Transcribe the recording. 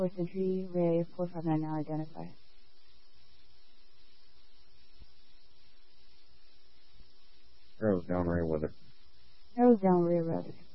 4th entry, Ray 459 now identify. Arrows down, Ray Weather. Arrows down, Ray Weather.